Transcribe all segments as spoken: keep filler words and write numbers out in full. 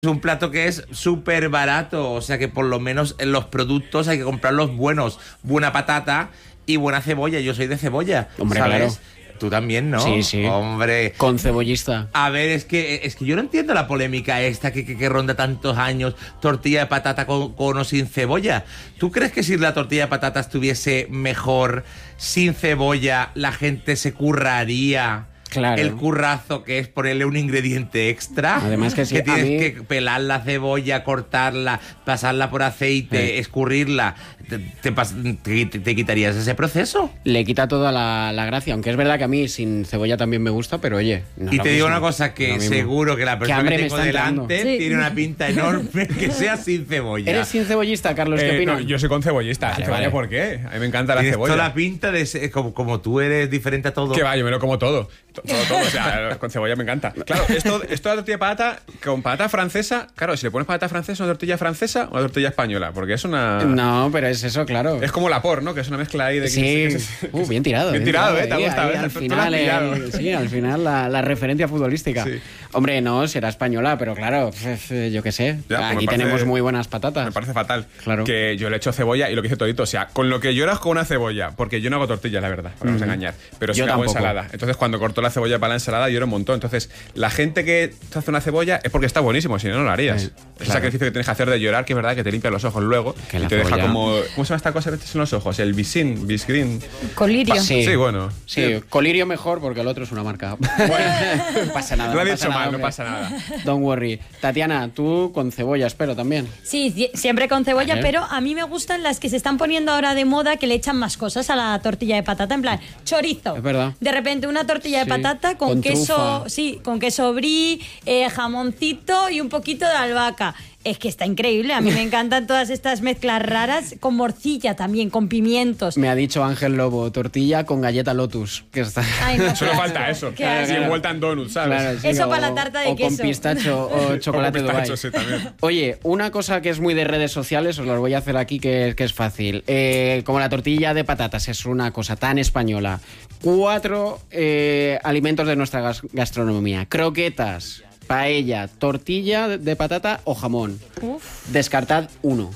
Es un plato que es súper barato, o sea que por lo menos en los productos hay que comprarlos buenos. Buena patata y buena cebolla. Yo soy de cebolla, Hombre, ¿sabes? claro. Tú también, ¿no? Sí, sí. Hombre. Con cebollista. A ver, es que es que yo no entiendo la polémica esta que, que, que ronda tantos años. Tortilla de patata con, con o sin cebolla. ¿Tú crees que si la tortilla de patata estuviese mejor sin cebolla, la gente se curraría? Claro. El currazo que es ponerle un ingrediente extra. Además que sí, que tienes a mí... que pelar la cebolla, cortarla, pasarla por aceite, sí. escurrirla. Te, te, te, te quitarías ese proceso. Le quita toda la, la gracia, aunque es verdad que a mí sin cebolla también me gusta, pero oye, no y te digo mismo. una cosa, que seguro que la persona que tengo delante sí. tiene una pinta enorme que sea sin cebolla. ¿Eres sin cebollista, Carlos? ¿Qué eh, opinas? No, yo soy con cebollista. Vale, ¿Cebolla vale. por qué? A mí me encanta la Tienes cebolla. toda la pinta de ser, como, como tú eres diferente a todo. Que va, yo me lo como todo. Todo, todo. O sea, con cebolla me encanta. Claro, esto, esto de la tortilla de patata, con patata francesa, claro, si le pones patata francesa, ¿una tortilla francesa o una tortilla española? Porque es una... No, pero es eso, claro. Es como la por, ¿no? Que es una mezcla ahí de... Sí, que se, que se, uh, bien tirado. Bien, bien tirado, ¿eh? Te ha gustado, ahí, ¿eh? Al Tú final, eh, sí, al final la, la referencia futbolística. Sí. Hombre, no, será española, pero claro, yo qué sé. Ya, aquí parece, tenemos muy buenas patatas. Me parece fatal. Claro. Que yo le echo cebolla y lo que hice todito. O sea, con lo que lloras con una cebolla, porque yo no hago tortillas, la verdad, para no mm. engañar. Pero sí yo hago ensalada. Entonces, cuando corto la cebolla para la ensalada, lloro un montón. Entonces, la gente que te hace una cebolla es porque está buenísimo, si no, no lo harías. Sí, es claro. sacrificio que tienes que hacer de llorar, que es verdad que te limpia los ojos luego que y te cebolla... deja como... ¿Cómo se llama esta cosa que metes en los ojos? El bisin, bisgreen. Colirio. Sí, sí bueno. Sí, sí, colirio mejor porque el otro es una marca. Bueno, no pasa nada. Lo no he pasa dicho nada, mal, hombre. no pasa nada. Don't worry. Tatiana, tú con cebolla, espero también. Sí, siempre con cebolla, vale. Pero a mí me gustan las que se están poniendo ahora de moda, que le echan más cosas a la tortilla de patata, en plan, chorizo. Es verdad. De repente una tortilla de sí, patata con, con queso, trufa. sí, con queso brie, eh, jamoncito y un poquito de albahaca. Es que está increíble, a mí me encantan todas estas mezclas raras, con morcilla también, con pimientos. Me ha dicho Ángel Lobo, tortilla con galleta Lotus. Que está... Ay, no, solo falta eso. Claro, claro. Y envuelta en donuts, ¿sabes? Claro, sí, eso o, para la tarta de o queso. O con pistacho o chocolate o con pistacho, Dubai. Sí, también. Oye, una cosa que es muy de redes sociales, os lo voy a hacer aquí que, que es fácil. Eh, como la tortilla de patatas es una cosa tan española. Cuatro eh, alimentos de nuestra gas gastronomía. Croquetas, paella, tortilla de patata o jamón. Uf. Descartad uno.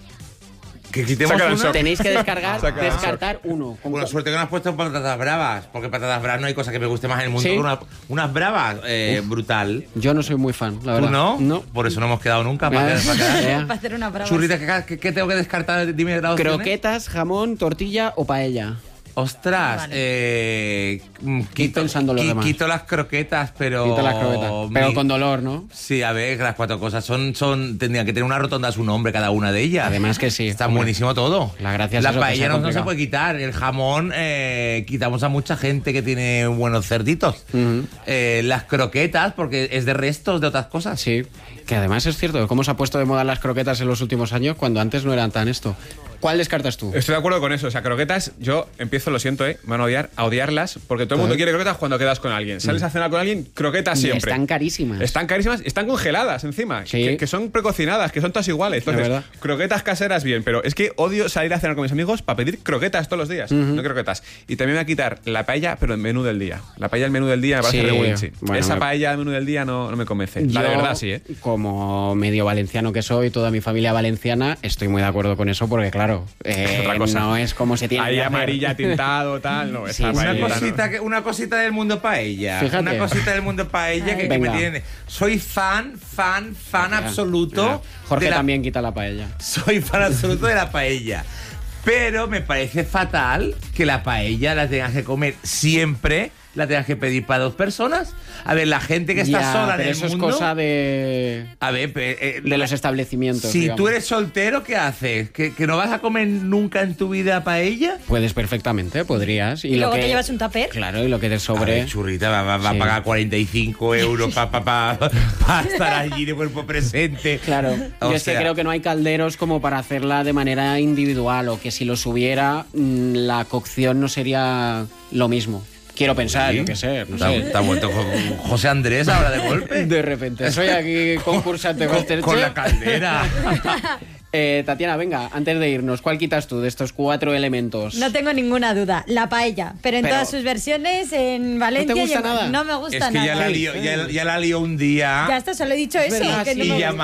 ¿Que quitemos uno? Tenéis que descargar, descartar uno. Con la suerte que no has puesto patatas bravas, porque patatas bravas no hay cosa que me guste más en el mundo. ¿Sí? Una, unas bravas, eh, brutal. Yo no soy muy fan, la verdad. ¿Tú no? No. Por eso no hemos quedado nunca. Para, para, para hacer una brava. Churrita, ¿qué, ¿qué tengo que descartar? Dime las opciones. Croquetas, jamón, tortilla o paella. Ostras, vale. eh, quito, pensando lo qui, quito las croquetas, pero... Quito las croquetas, pero mi, con dolor, ¿no? Sí, a ver, las cuatro cosas son, son tendrían que tener una rotonda a su nombre cada una de ellas. Además que sí. Está hombre, buenísimo todo. La gracia es La eso, paella no, no se puede quitar. El jamón, eh, quitamos a mucha gente que tiene buenos cerditos. Uh-huh. eh, las croquetas, porque es de restos de otras cosas. Sí, que además es cierto, cómo se ha puesto de moda las croquetas en los últimos años cuando antes no eran tan esto. ¿Cuál descartas tú? Estoy de acuerdo con eso. O sea, croquetas, yo empiezo, lo siento, ¿eh? Me van a odiar, a odiarlas, porque todo el mundo quiere croquetas cuando quedas con alguien. Sales a cenar con alguien, croquetas siempre. Y están carísimas. Están carísimas, están congeladas encima. Sí. Que, que son precocinadas, que son todas iguales. Entonces, croquetas caseras bien, pero es que odio salir a cenar con mis amigos para pedir croquetas todos los días. Uh-huh. No croquetas. Y también me voy a quitar la paella, pero en menú del día. La paella, el menú del día me parece sí. de Winchi. Bueno, Esa me... paella, el menú del día no, no me convence. Yo, la de verdad, sí, ¿eh? Como medio valenciano que soy, toda mi familia valenciana, estoy muy de acuerdo con eso porque, claro, eh, otra cosa. No es como se tiene ahí que hacer. amarilla tintado, tal, no, sí, esa una paella, cosita no. que, una cosita del mundo paella. Fíjate. Una cosita del mundo paella que, que me tiene. Soy fan, fan, fan ya, absoluto. Ya. Jorge la, también quita la paella. Soy fan absoluto de la paella. Pero me parece fatal que la paella la tengas que comer siempre, la tengas que pedir para dos personas. A ver, la gente que está ya, sola en pero el eso mundo... es cosa de... A ver, eh, de los establecimientos, Si digamos. tú eres soltero, ¿qué haces? ¿Que, ¿Que no vas a comer nunca en tu vida paella? Puedes perfectamente, podrías. Y, y luego lo que, te llevas un tupper. Claro, y lo que te sobre... A ver, churrita, va, va, va sí. a pagar cuarenta y cinco euros para pa, pa, pa estar allí de cuerpo presente. Claro, o yo es sea... que creo que no hay calderos como para hacerla de manera individual, o que si los hubiera, la cocción no sería lo mismo. Quiero pensar, sí. yo qué sé, no ¿Está, sé. ¿Está vuelto con José Andrés ahora de golpe? De repente, soy aquí concursante con, con la caldera. Eh, Tatiana, venga, antes de irnos, ¿cuál quitas tú de estos cuatro elementos? No tengo ninguna duda, la paella, pero en Pero- todas sus versiones, en Valencia... ¿No te gusta y en- nada? No me gusta Es que nada. ya la lío, ya, ya la lío un día. Ya está, solo he dicho eso. verdad, que no sí, me y gusta.